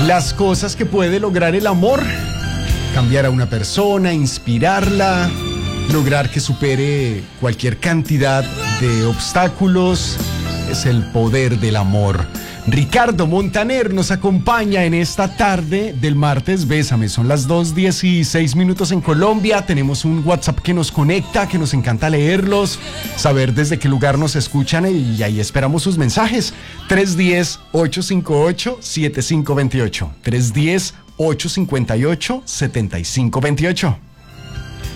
las cosas que puede lograr el amor. Cambiar a una persona, inspirarla, lograr que supere cualquier cantidad de obstáculos. Es el poder del amor. Ricardo Montaner nos acompaña en esta tarde del martes Bésame. Son las 2:16 en Colombia. Tenemos un WhatsApp que nos conecta, que nos encanta leerlos, saber desde qué lugar nos escuchan y ahí esperamos sus mensajes. 310-858-7528. 310-858-7528.